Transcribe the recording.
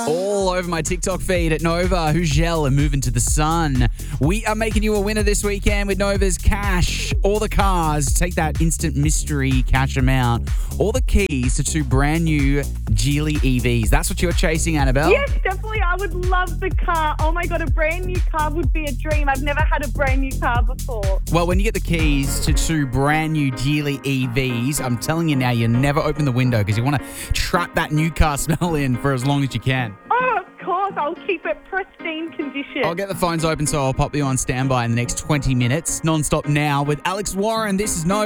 all over my TikTok feed at Nova, Hugel and Moving to the Sun. We are making you a winner this weekend with Nova's cash. All the cars, take that instant mystery cash amount. All the keys to 2 brand new Geely EVs. That's what you're chasing, Annabelle? Yes, definitely. I would love the car. Oh my God, a brand new car would be a dream. I've never had a brand new car before. Well, when you get the keys to 2 brand new Geely EVs, I'm telling you now, you never open the window because you want to trap that new car smell in for as long as you can. Oh, of course. I'll keep it pristine condition. I'll get the phones open, so I'll pop you on standby in the next 20 minutes. Non-stop now with Alex Warren. This is No.